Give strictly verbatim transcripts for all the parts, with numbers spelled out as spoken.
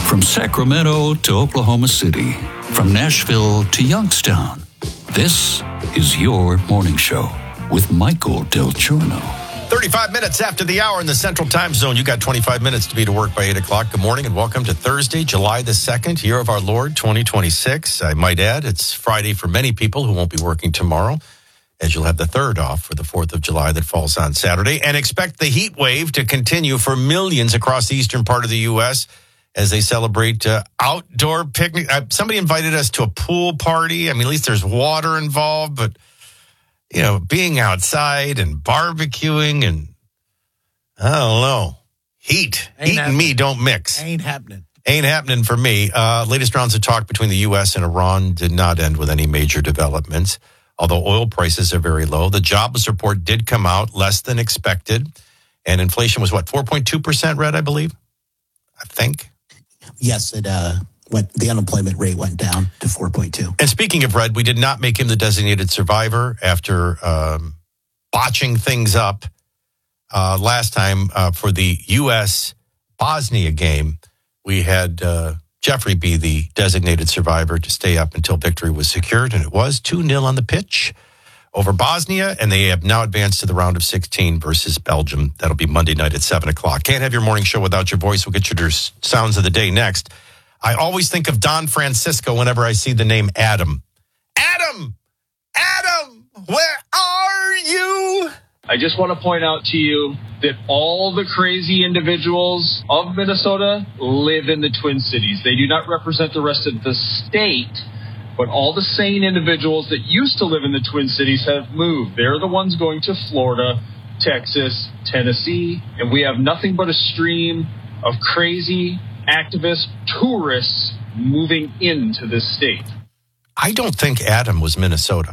From Sacramento to Oklahoma City, from Nashville to Youngstown, this is your morning show with Michael Del Giorno. thirty-five minutes after the hour in the Central Time Zone. You got twenty-five minutes to be to work by eight o'clock. Good morning and welcome to Thursday, July the second, year of our Lord, twenty twenty-six. I might add, it's Friday for many people who won't be working tomorrow, as you'll have the third off for the fourth of July that falls on Saturday. And expect the heat wave to continue for millions across the eastern part of the U S as they celebrate uh, outdoor picnic. Uh, somebody invited us to a pool party. I mean, at least there's water involved, but, you know, being outside and barbecuing and, I don't know, heat. Ain't heat happening. and me don't mix. Ain't happening. Ain't happening for me. Uh, latest rounds of talk between the U S and Iran did not end with any major developments, although oil prices are very low. The jobless report did come out less than expected, and inflation was, what, four point two percent, Red, I believe? I think. Yes, it uh, went. The unemployment rate went down to four point two. And speaking of Red, we did not make him the designated survivor after um, botching things up uh, last time uh, for the U S Bosnia game. We had uh, Jeffrey be the designated survivor to stay up until victory was secured, and it was two nil on the pitch over Bosnia, and they have now advanced to the round of sixteen versus Belgium. That'll be Monday night at seven o'clock. Can't have your morning show without your voice. We'll get you to sounds of the day next. I always think of Don Francisco whenever I see the name Adam. Adam! Adam! Where are you? I just want to point out to you that all the crazy individuals of Minnesota live in the Twin Cities. They do not represent the rest of the state, but all the sane individuals that used to live in the Twin Cities have moved. They're the ones going to Florida, Texas, Tennessee, and we have nothing but a stream of crazy activist tourists moving into this state. I don't think Adam was Minnesota.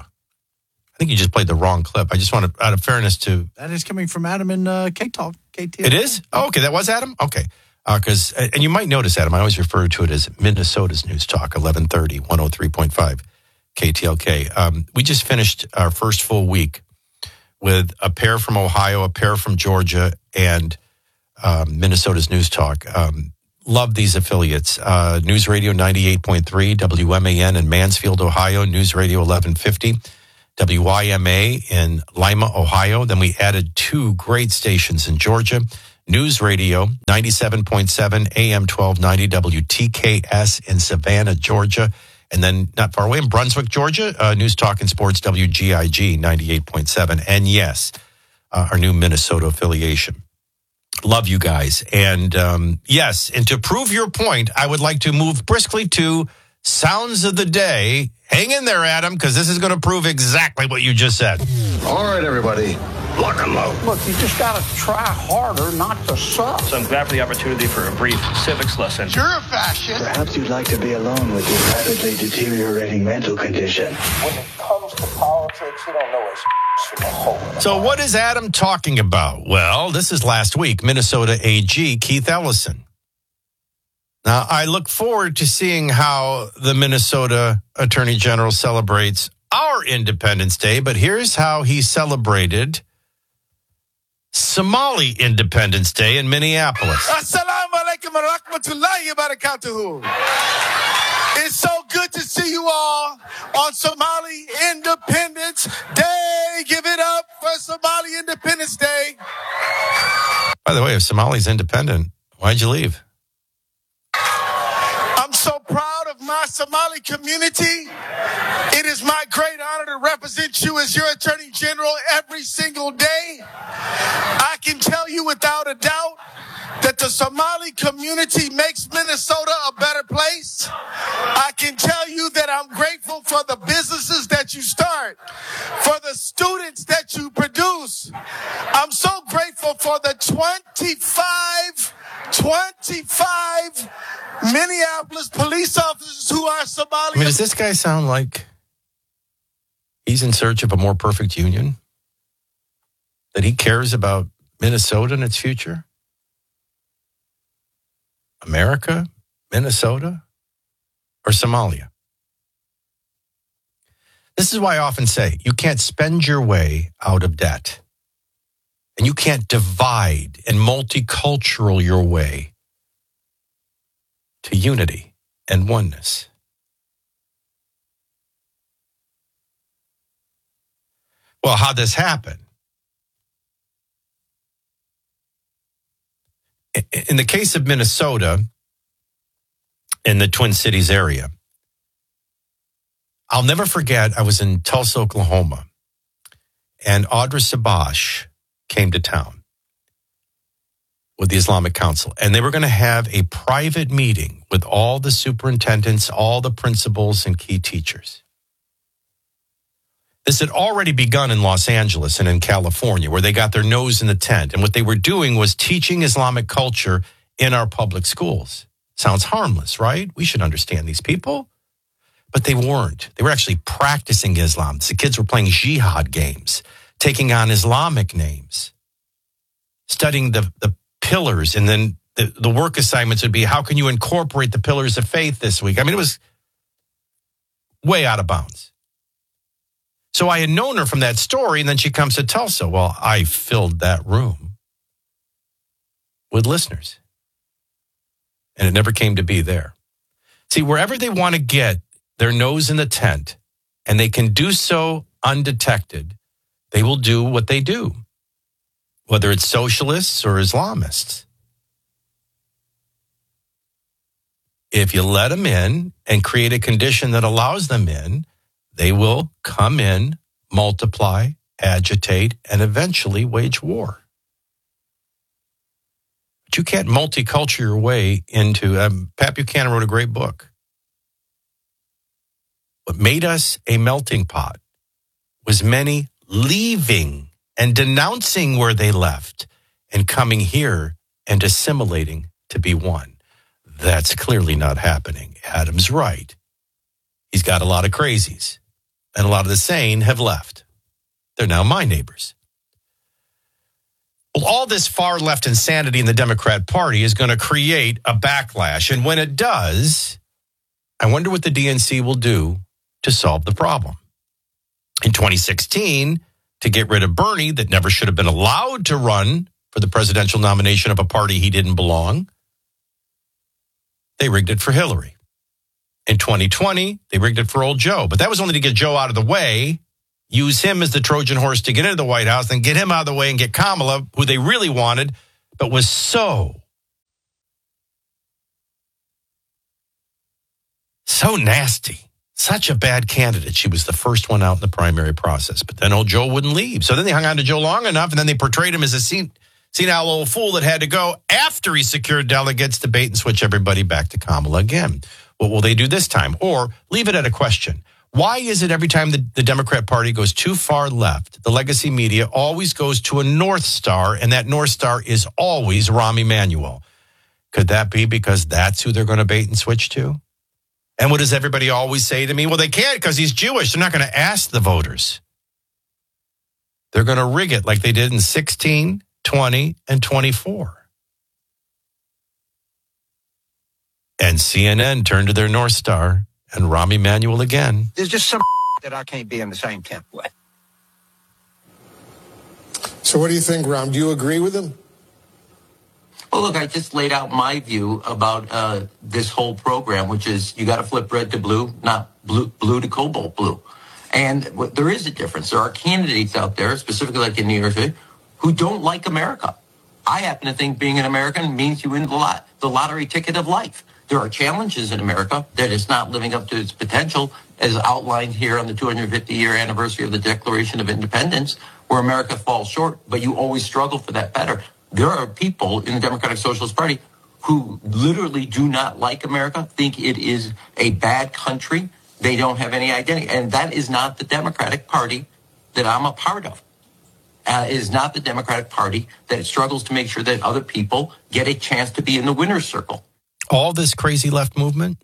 I think you just played the wrong clip. I just want to, out of fairness to... That is coming from Adam in uh, K-Talk. K T L. It is? Oh, okay, that was Adam? Okay. Because, uh, and you might notice, Adam, I always refer to it as Minnesota's News Talk, eleven thirty, one oh three point five K T L K. Um, we just finished our first full week with a pair from Ohio, a pair from Georgia, and um, Minnesota's News Talk. Um, love these affiliates. Uh, News Radio ninety-eight point three, W M A N in Mansfield, Ohio, News Radio eleven fifty, W I M A in Lima, Ohio. Then we added two great stations in Georgia. News Radio, ninety-seven point seven, A M twelve ninety, W T K S in Savannah, Georgia. And then not far away in Brunswick, Georgia, uh, News Talk and Sports, W G I G, ninety-eight point seven. And yes, uh, our new Minnesota affiliation. Love you guys. And um, yes, and to prove your point, I would like to move briskly to Sounds of the Day. Hang in there, Adam, because this is going to prove exactly what you just said. All right, everybody, lock and load. Look, you just got to try harder not to suck. So I'm glad for the opportunity for a brief civics lesson. You're a fascist. Perhaps you'd like to be alone with your rapidly deteriorating mental condition. When it comes to politics, you don't know it's from a hole. So what is Adam talking about? Well, this is last week, Minnesota A G Keith Ellison. Now, I look forward to seeing how the Minnesota Attorney General celebrates our Independence Day, but here's how he celebrated Somali Independence Day in Minneapolis. Assalamu alaikum wa rahmatullahi wa barakatuhu. It's so good to see you all on Somali Independence Day. Give it up for Somali Independence Day. By the way, if Somali's independent, why'd you leave? I'm so proud of my Somali community. It is my great honor to represent you as your Attorney General every single day. I can tell you without a doubt that the Somali community makes Minnesota a better place. I can tell you that I'm grateful for the businesses that you start, for the students that you produce. I'm so grateful for the twenty-five, twenty-five Minneapolis police officers who are Somali. I mean, does this guy sound like he's in search of a more perfect union? That he cares about Minnesota and its future? America, Minnesota, or Somalia? This is why I often say you can't spend your way out of debt. And you can't divide and multicultural your way to unity and oneness. Well, how'd this happen? In the case of Minnesota, in the Twin Cities area, I'll never forget, I was in Tulsa, Oklahoma, and Audra Sabash came to town with the Islamic Council, and they were going to have a private meeting with all the superintendents, all the principals, and key teachers. This had already begun in Los Angeles and in California, where they got their nose in the tent, and what they were doing was teaching Islamic culture in our public schools. Sounds harmless, right? We should understand these people. But they weren't. They were actually practicing Islam. The kids were playing jihad games, taking on Islamic names, studying the, the pillars. And then the, the work assignments would be, how can you incorporate the pillars of faith this week? I mean, it was way out of bounds. So I had known her from that story, and then she comes to Tulsa. Well, I filled that room with listeners. And it never came to be there. See, wherever they want to get their nose in the tent, and they can do so undetected, they will do what they do, whether it's socialists or Islamists. If you let them in and create a condition that allows them in, they will come in, multiply, agitate, and eventually wage war. But you can't multiculture your way into... Um, Pat Buchanan wrote a great book. What made us a melting pot was many leaving and denouncing where they left and coming here and assimilating to be one. That's clearly not happening. Adam's right. He's got a lot of crazies, and a lot of the sane have left. They're now my neighbors. Well, all this far left insanity in the Democrat Party is going to create a backlash. And when it does, I wonder what the D N C will do to solve the problem. In twenty sixteen, to get rid of Bernie, that never should have been allowed to run for the presidential nomination of a party he didn't belong, they rigged it for Hillary. In twenty twenty, they rigged it for old Joe. But that was only to get Joe out of the way, use him as the Trojan horse to get into the White House, then get him out of the way and get Kamala, who they really wanted, but was so, so nasty. Such a bad candidate. She was the first one out in the primary process. But then old Joe wouldn't leave. So then they hung on to Joe long enough, and then they portrayed him as a sen- senile old fool that had to go after he secured delegates to bait and switch everybody back to Kamala again. What will they do this time? Or leave it at a question. Why is it every time the, the Democrat Party goes too far left, the legacy media always goes to a North Star, and that North Star is always Rahm Emanuel? Could that be because that's who they're going to bait and switch to? And what does everybody always say to me? Well, they can't because he's Jewish. They're not going to ask the voters. They're going to rig it like they did in sixteen, twenty, and twenty-four. And C N N turned to their North Star and Rahm Emanuel again. There's just some that I can't be in the same tent with. So what do you think, Rahm? Do you agree with him? Well, look, I just laid out my view about uh, this whole program, which is you got to flip red to blue, not blue, blue to cobalt blue. And what, there is a difference. There are candidates out there, specifically like in New York City, who don't like America. I happen to think being an American means you win the, lot, the lottery ticket of life. There are challenges in America that is not living up to its potential, as outlined here on the two hundred fifty year anniversary of the Declaration of Independence, where America falls short, but you always struggle for that better. There are people in the Democratic Socialist Party who literally do not like America, think it is a bad country. They don't have any identity. And that is not the Democratic Party that I'm a part of. Uh, it is not the Democratic Party that struggles to make sure that other people get a chance to be in the winner's circle. All this crazy left movement,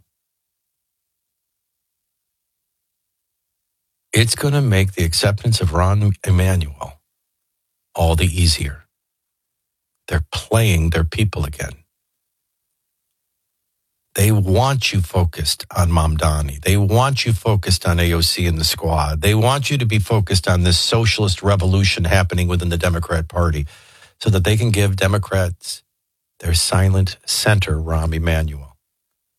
it's going to make the acceptance of Rahm Emanuel all the easier. They're playing their people again. They want you focused on Mamdani. They want you focused on A O C and the squad. They want you to be focused on this socialist revolution happening within the Democrat Party so that they can give Democrats their silent center, Rahm Emanuel.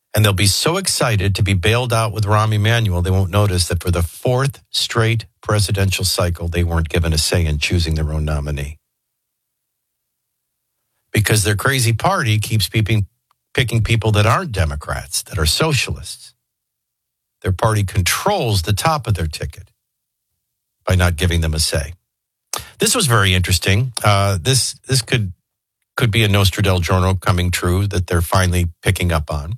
And they'll be so excited to be bailed out with Rahm Emanuel, they won't notice that for the fourth straight presidential cycle, they weren't given a say in choosing their own nominee. Because their crazy party keeps picking, picking people that aren't Democrats, that are socialists. Their party controls the top of their ticket by not giving them a say. This was very interesting. Uh, this this could could be a Nostradamus coming true that they're finally picking up on.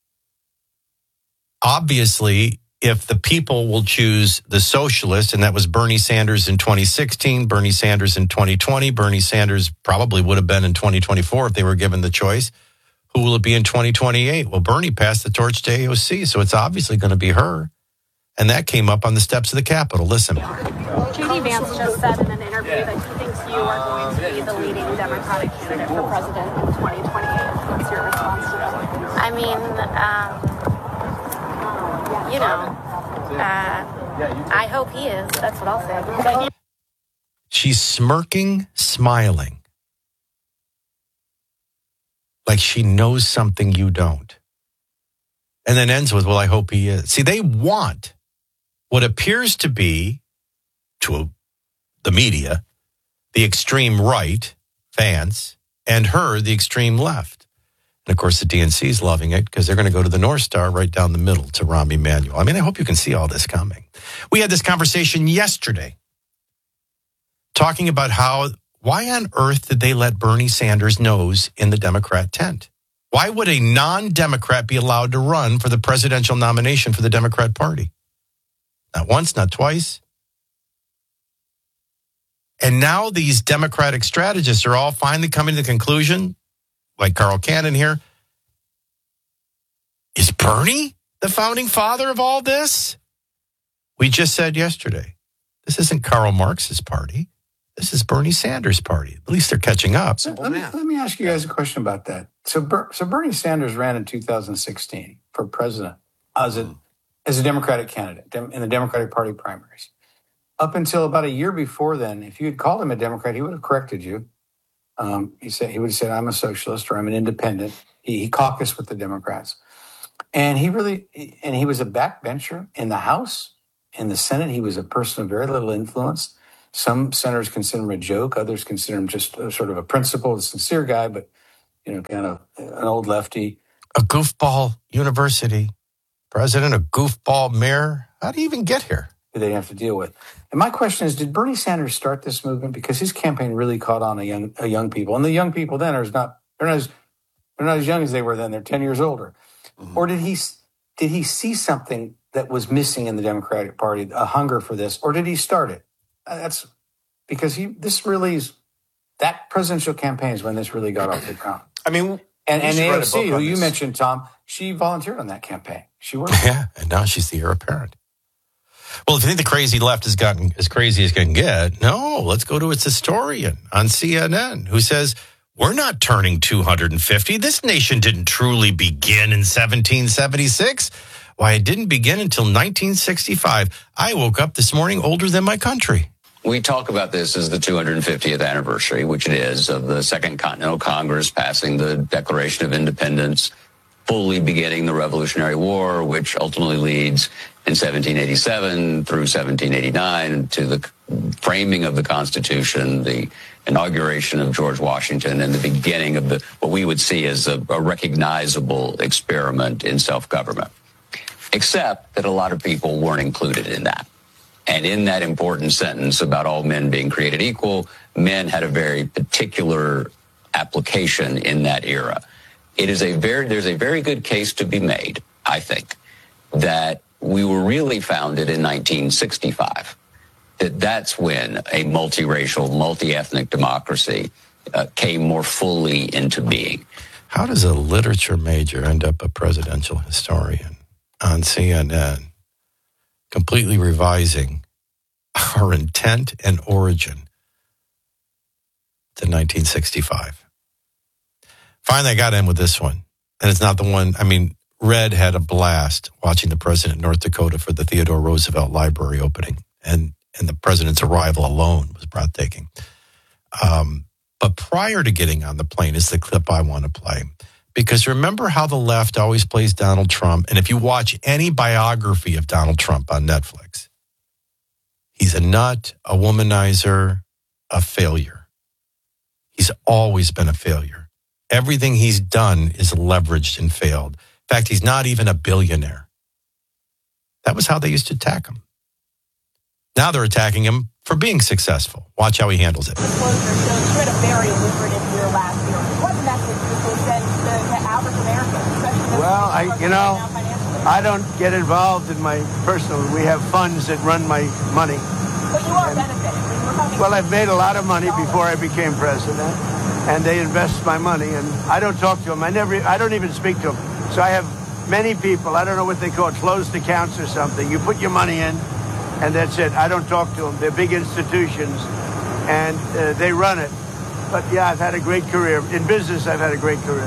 Obviously, if the people will choose the socialist, and that was Bernie Sanders in twenty sixteen, Bernie Sanders in twenty twenty, Bernie Sanders probably would have been in twenty twenty-four if they were given the choice. Who will it be in twenty twenty-eight? Well, Bernie passed the torch to A O C, so it's obviously going to be her. And that came up on the steps of the Capitol. Listen. J D Vance just said in an interview that he thinks you are going to be the leading Democratic candidate for president in twenty twenty-eight. What's your response to that? I mean, um, you know, uh, I hope he is. That's what I'll say. She's smirking, smiling. Like she knows something you don't. And then ends with, well, I hope he is. See, they want what appears to be, to the media, the extreme right, Vance, and her, the extreme left. And, of course, the D N C is loving it because they're going to go to the North Star right down the middle to Rahm Emanuel. I mean, I hope you can see all this coming. We had this conversation yesterday talking about how, why on earth did they let Bernie Sanders' nose in the Democrat tent? Why would a non-Democrat be allowed to run for the presidential nomination for the Democrat Party? Not once, not twice. And now these Democratic strategists are all finally coming to the conclusion, like Carl Cannon here, is Bernie the founding father of all this? We just said yesterday, this isn't Karl Marx's party. This is Bernie Sanders' party. At least they're catching up. So let, me, let me ask you guys a question about that. So, Ber, so Bernie Sanders ran in two thousand sixteen for president as a, as a Democratic candidate in the Democratic Party primaries. Up until about a year before then, if you had called him a Democrat, he would have corrected you. Um, he said he would have said, "I'm a socialist" or "I'm an independent." He, he caucused with the Democrats, and he really and he was a backbencher in the House, in the Senate. He was a person of very little influence. Some senators consider him a joke. Others consider him just a, sort of a principled, sincere guy, but, you know, kind of an old lefty. A goofball university president, a goofball mayor. How do you even get here? They have to deal with. And my question is, did Bernie Sanders start this movement? Because his campaign really caught on a young, a young people. And the young people then are not, they're not as, they're not as young as they were then. They're ten years older. Mm-hmm. Or did he, did he see something that was missing in the Democratic Party, a hunger for this? Or did he start it? That's because he. This really is that presidential campaign is when this really got off the ground. I mean, and and A O C, who you this. mentioned, Tom, she volunteered on that campaign. She worked. Yeah, and now she's the heir apparent. Well, if you think the crazy left has gotten as crazy as it can get, no, let's go to its historian on C N N who says we're not turning two hundred fifty. This nation didn't truly begin in seventeen seventy-six. Why, it didn't begin until nineteen sixty-five. I woke up this morning older than my country. We talk about this as the two hundred fiftieth anniversary, which it is, of the Second Continental Congress passing the Declaration of Independence, fully beginning the Revolutionary War, which ultimately leads in seventeen eighty-seven through seventeen eighty-nine to the framing of the Constitution, the inauguration of George Washington, and the beginning of the what we would see as a, a recognizable experiment in self-government. Except that a lot of people weren't included in that. And in that important sentence about all men being created equal, men had a very particular application in that era. It is a very, there's a very good case to be made, I think, that we were really founded in nineteen sixty-five. That that's when a multiracial, multi-ethnic democracy uh, came more fully into being. How does a literature major end up a presidential historian on C N N, completely revising our intent and origin to nineteen sixty-five? Finally, I got in with this one. And it's not the one, I mean, Red had a blast watching the president in North Dakota for the Theodore Roosevelt Library opening. And, and the president's arrival alone was breathtaking. Um, but prior to getting on the plane is the clip I want to play. Because remember how the left always plays Donald Trump. And if you watch any biography of Donald Trump on Netflix, he's a nut, a womanizer, a failure. He's always been a failure. Everything he's done is leveraged and failed. In fact, he's not even a billionaire. That was how they used to attack him. Now they're attacking him for being successful. Watch how he handles it. Disclosure shows you had a very lucrative year last year. What message would you send to, to average Americans, especially those Well, I, you know, I don't get involved in my personal. We have funds that run my money. But you are benefiting. Well, I've made a lot of money before I became president, and they invest my money, and I don't talk to them. I never, I don't even speak to them. So I have many people. I don't know what they call it, closed accounts or something. You put your money in, and that's it. I don't talk to them. They're big institutions, and uh, they run it. But yeah, I've had a great career in business. I've had a great career.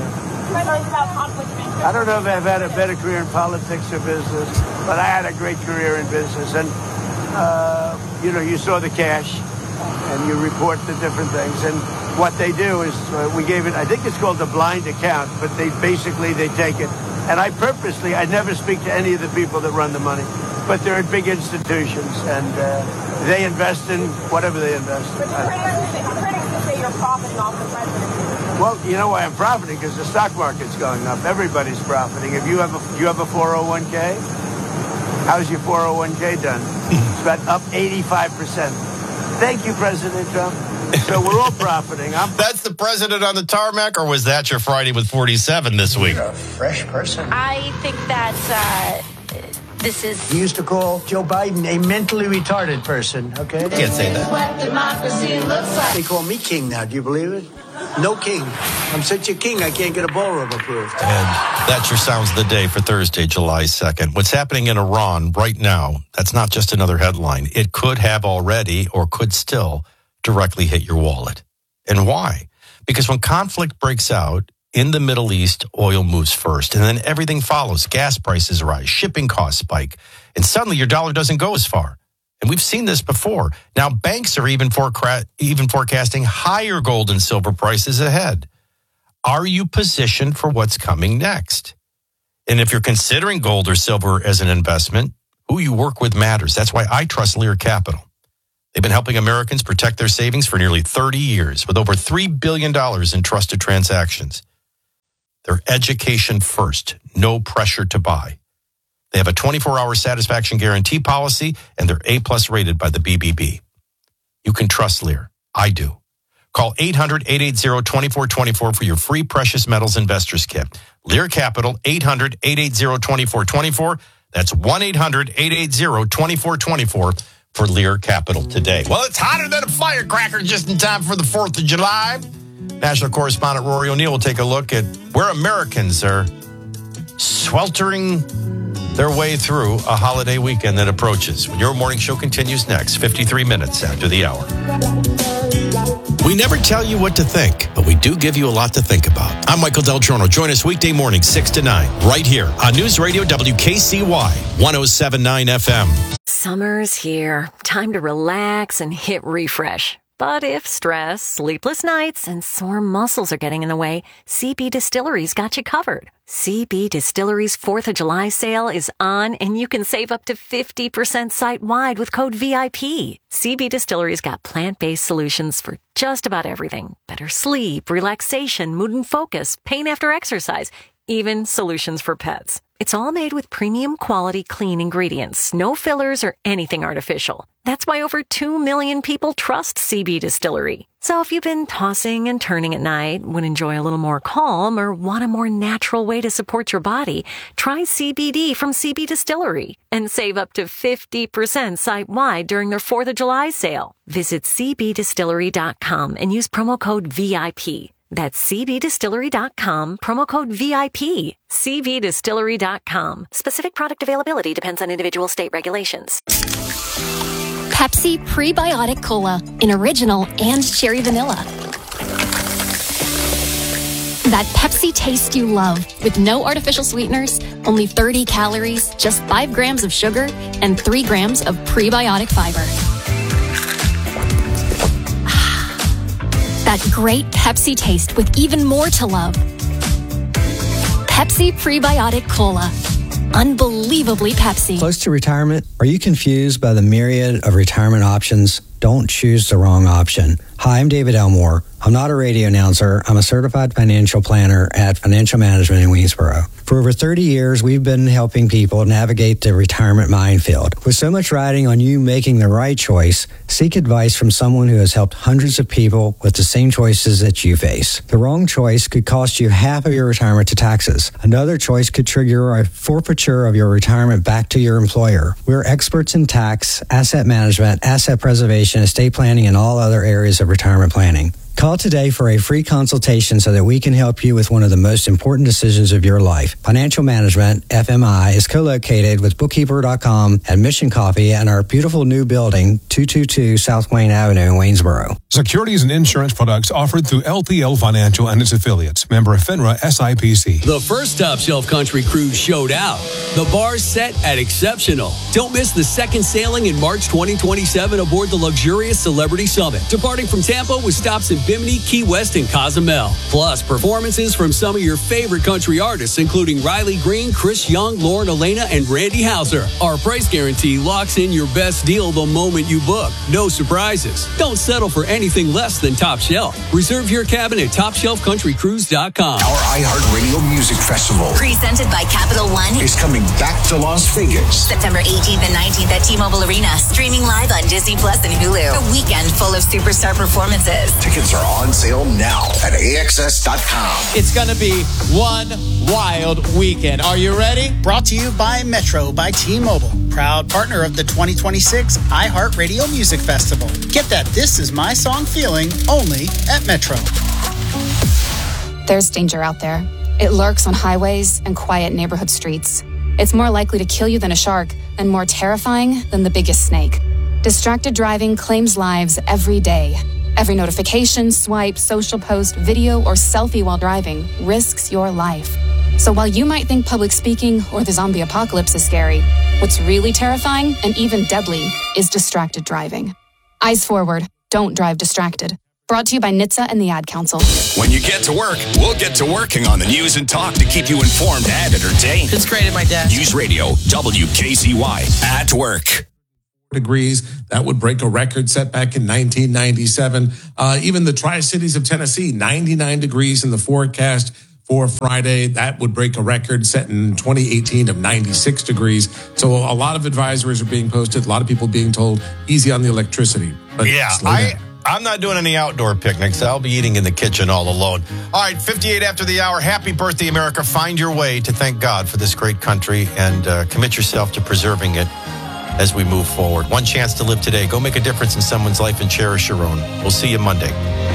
I don't know if I've had a better career in politics or business, but I had a great career in business, and uh, you know, you saw the cash, and you report the different things. And what they do is, uh, we gave it, I think it's called a blind account, but they basically, they take it. And I purposely, I never speak to any of the people that run the money, but they're at big institutions, and uh, they invest in whatever they invest in. But critics, critics say you're profiting off the president. Well, you know why I'm profiting? Because the stock market's going up. Everybody's profiting. If you have a, you have a four oh one k, how's your four oh one k done? It's about up eighty-five percent. Thank you, President Trump. So we're all profiting. I'm That's the president on the tarmac, or was that your Friday with forty-seven this week? You're a fresh person. I think that uh, this is... You used to call Joe Biden a mentally retarded person, okay? You can't say that. What democracy looks like. They call me king now. Do you believe it? No king. I'm such a king, I can't get a ballroom approved. And that's your Sounds of the Day for Thursday, July second. What's happening in Iran right now, that's not just another headline. It could have already or could still directly hit your wallet. And why? Because when conflict breaks out in the Middle East, oil moves first, and then everything follows. Gas prices rise, shipping costs spike, and suddenly your dollar doesn't go as far. And we've seen this before. Now, banks are even, forecra- even forecasting higher gold and silver prices ahead. Are you positioned for what's coming next? And if you're considering gold or silver as an investment, who you work with matters. That's why I trust Lear Capital. They've been helping Americans protect their savings for nearly thirty years with over three billion dollars in trusted transactions. They're education first, no pressure to buy. They have a twenty-four hour satisfaction guarantee policy, and they're A-plus rated by the B B B. You can trust Lear. I do. Call eight hundred, eight eight zero, two four two four for your free precious metals investors kit. Lear Capital, eight hundred, eight eight zero, two four two four. That's one eight hundred, eight eight zero, two four two four for Lear Capital today. Well, it's hotter than a firecracker just in time for the fourth of July. National correspondent Rory O'Neill will take a look at where Americans are sweltering their way through a holiday weekend that approaches. Your morning show continues next, fifty-three minutes after the hour. We never tell you what to think, but we do give you a lot to think about. I'm Michael Del Giorno. Join us weekday morning, six to nine, right here on News Radio W K C Y, one oh seven point nine F M. Summer's here. Time to relax and hit refresh. But if stress, sleepless nights, and sore muscles are getting in the way, C B Distillery's got you covered. C B Distillery's fourth of July sale is on, and you can save up to fifty percent site-wide with code V I P. C B Distillery's got plant-based solutions for just about everything. Better sleep, relaxation, mood and focus, pain after exercise, even solutions for pets. It's all made with premium quality clean ingredients, no fillers or anything artificial. That's why over two million people trust C B Distillery. So if you've been tossing and turning at night, would enjoy a little more calm, or want a more natural way to support your body, try C B D from C B Distillery and save up to fifty percent site-wide during their fourth of July sale. Visit c b distillery dot com and use promo code V I P. That's c b distillery dot com, promo code V I P. c b distillery dot com. Specific product availability depends on individual state regulations. Pepsi Prebiotic Cola in original and cherry vanilla. That Pepsi taste you love with no artificial sweeteners, only thirty calories, just five grams of sugar, and three grams of prebiotic fiber. That great Pepsi taste with even more to love. Pepsi Prebiotic Cola. Unbelievably Pepsi. Close to retirement? Are you confused by the myriad of retirement options? Don't choose the wrong option. Hi, I'm David Elmore. I'm not a radio announcer. I'm a certified financial planner at Financial Management in Waynesboro. For over thirty years, we've been helping people navigate the retirement minefield. With so much riding on you making the right choice, seek advice from someone who has helped hundreds of people with the same choices that you face. The wrong choice could cost you half of your retirement to taxes. Another choice could trigger a forfeiture of your retirement back to your employer. We're experts in tax, asset management, asset preservation, estate planning, and all other areas of retirement planning. Call today for a free consultation so that we can help you with one of the most important decisions of your life. Financial Management, F M I, is co-located with bookkeeper dot com at Mission Coffee and our beautiful new building, two two two South Wayne Avenue in Waynesboro. Securities and insurance products offered through L P L Financial and its affiliates. Member FINRA S I P C. The first Top Shelf Country Cruise showed out. The bar's set at exceptional. Don't miss the second sailing in March twenty twenty-seven aboard the luxurious Celebrity Summit, departing from Tampa with stops in Bimini, Key West, and Cozumel. Plus, performances from some of your favorite country artists, including Riley Green, Chris Young, Lauren Elena, and Randy Houser. Our price guarantee locks in your best deal the moment you book. No surprises. Don't settle for anything less than Top Shelf. Reserve your cabin at top shelf country cruise dot com. Our iHeartRadio Music Festival, presented by Capital One, is coming back to Las Vegas. September eighteenth and nineteenth at T-Mobile Arena. Streaming live on Disney Plus and Hulu. A weekend full of superstar performances. Tickets are on sale now at A X S dot com. It's going to be one wild weekend. Are you ready? Brought to you by Metro by T-Mobile. Proud partner of the twenty twenty-six iHeartRadio Music Festival. Get that This Is My Song feeling only at Metro. There's danger out there. It lurks on highways and quiet neighborhood streets. It's more likely to kill you than a shark and more terrifying than the biggest snake. Distracted driving claims lives every day. Every notification, swipe, social post, video, or selfie while driving risks your life. So while you might think public speaking or the zombie apocalypse is scary, what's really terrifying and even deadly is distracted driving. Eyes forward. Don't drive distracted. Brought to you by N H T S A and the Ad Council. When you get to work, we'll get to working on the news and talk to keep you informed and entertained. It's great at my desk. News Radio, W K C Y, at work. Degrees. That would break a record set back in nineteen ninety-seven. Uh, even the Tri-Cities of Tennessee, ninety-nine degrees in the forecast for Friday. That would break a record set in twenty eighteen of ninety-six degrees. So a lot of advisories are being posted. A lot of people being told easy on the electricity. But yeah, I, I'm not doing any outdoor picnics. I'll be eating in the kitchen all alone. All right, fifty-eight after the hour. Happy birthday, America. Find your way to thank God for this great country and uh, commit yourself to preserving it as we move forward. One chance to live today. Go make a difference in someone's life and cherish your own. We'll see you Monday.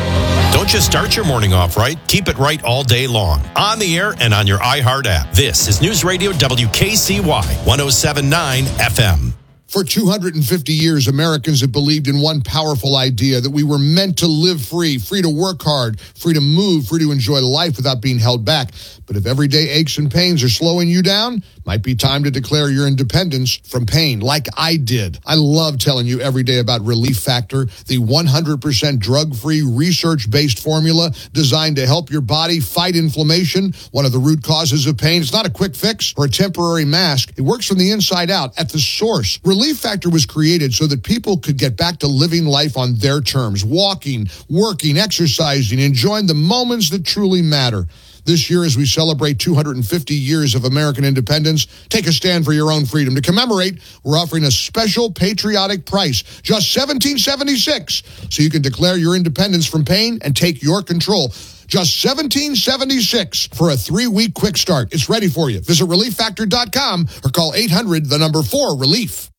Don't just start your morning off right. Keep it right all day long. On the air and on your iHeart app. This is News Radio W K C Y one oh seven point nine F M. For two hundred fifty years, Americans have believed in one powerful idea, that we were meant to live free, free to work hard, free to move, free to enjoy life without being held back. But if everyday aches and pains are slowing you down, might be time to declare your independence from pain, like I did. I love telling you every day about Relief Factor, the one hundred percent drug-free, research-based formula designed to help your body fight inflammation, one of the root causes of pain. It's not a quick fix or a temporary mask. It works from the inside out, at the source. Relief Factor was created so that people could get back to living life on their terms, walking, working, exercising, enjoying the moments that truly matter. This year, as we celebrate two hundred fifty years of American independence, take a stand for your own freedom. To commemorate, we're offering a special patriotic price, just seventeen seventy-six, so you can declare your independence from pain and take your control. Just seventeen seventy-six for a three-week quick start. It's ready for you. Visit relief factor dot com or call eight hundred, the number four, relief.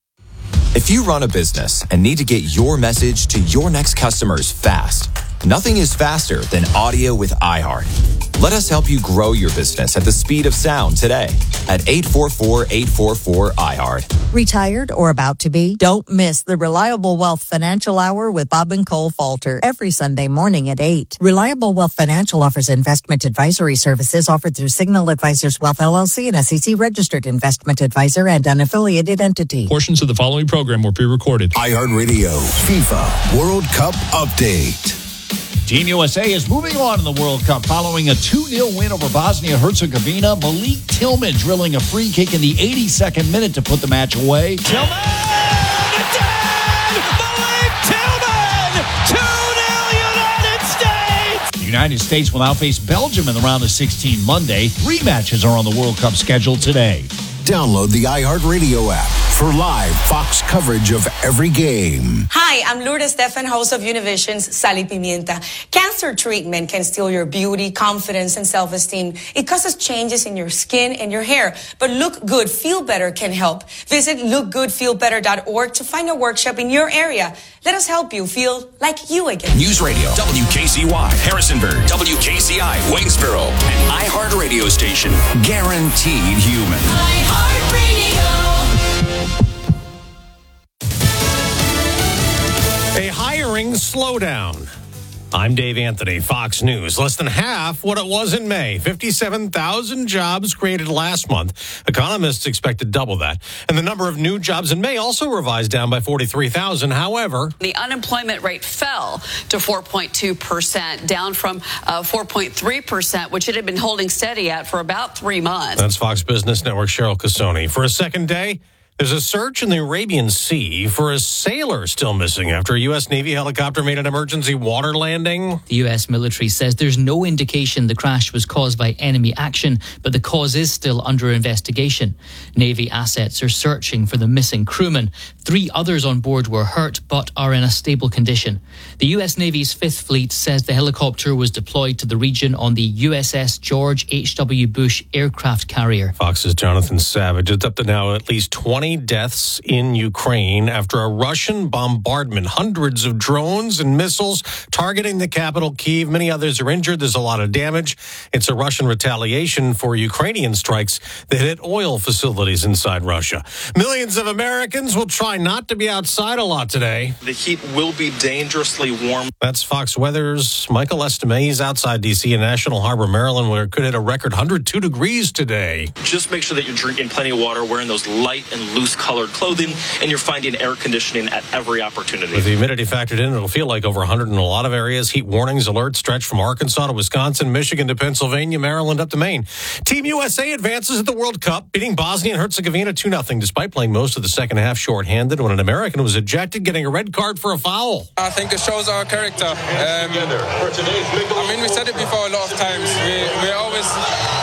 If you run a business and need to get your message to your next customers fast, nothing is faster than audio with iHeart. Let us help you grow your business at the speed of sound today at eight four four, eight four four, iHeart. Retired or about to be? Don't miss the Reliable Wealth Financial Hour with Bob and Cole Falter every Sunday morning at eight. Reliable Wealth Financial offers investment advisory services offered through Signal Advisors Wealth L L C, an S E C-registered investment advisor and an affiliated entity. Portions of the following program were pre-recorded. iHeartRadio FIFA World Cup Update. Team U S A is moving on in the World Cup following a two nil win over Bosnia-Herzegovina. Malik Tillman drilling a free kick in the eighty-second minute to put the match away. Tillman! Malik Tillman! two nil United States! The United States will now face Belgium in the round of sixteen Monday. Three matches are on the World Cup schedule today. Download the iHeartRadio app for live Fox coverage of every game. Hi, I'm Lourdes Stefan, host of Univision's Sal y Pimienta. Cancer treatment can steal your beauty, confidence, and self-esteem. It causes changes in your skin and your hair. But Look Good, Feel Better can help. Visit look good feel better dot org to find a workshop in your area. Let us help you feel like you again. News Radio, W K C Y, Harrisonburg, W K C I, Waynesboro, and iHeartRadio station. Guaranteed human. A hiring slowdown. I'm Dave Anthony, Fox News. Less than half what it was in May. fifty-seven thousand jobs created last month. Economists expected double that. And the number of new jobs in May also revised down by forty-three thousand. However, the unemployment rate fell to four point two percent, down from uh, four point three percent, which it had been holding steady at for about three months. That's Fox Business Network Cheryl Casoni. For a second day, there's a search in the Arabian Sea for a sailor still missing after a U S. Navy helicopter made an emergency water landing. The U S military says there's no indication the crash was caused by enemy action, but the cause is still under investigation. Navy assets are searching for the missing crewman. Three others on board were hurt but are in a stable condition. The U S. Navy's Fifth Fleet says the helicopter was deployed to the region on the U S S George H W. Bush aircraft carrier. Fox's Jonathan Savage. It's up to now at least twenty deaths in Ukraine after a Russian bombardment. Hundreds of drones and missiles targeting the capital, Kyiv. Many others are injured. There's a lot of damage. It's a Russian retaliation for Ukrainian strikes that hit oil facilities inside Russia. Millions of Americans will try not to be outside a lot today. The heat will be dangerously warm. That's Fox Weather's Michael Estime. He's outside D C in National Harbor, Maryland, where it could hit a record one hundred two degrees today. Just make sure that you're drinking plenty of water, wearing those light and loose colored clothing, and you're finding air conditioning at every opportunity. With the humidity factored in, it'll feel like over one hundred in a lot of areas. Heat warnings, alerts stretch from Arkansas to Wisconsin, Michigan to Pennsylvania, Maryland up to Maine. Team U S A advances at the World Cup, beating Bosnia and Herzegovina two nothing, despite playing most of the second half shorthanded when an American was ejected, getting a red card for a foul. I think it shows our character. Um, I mean, we said it before a lot of times. We, we always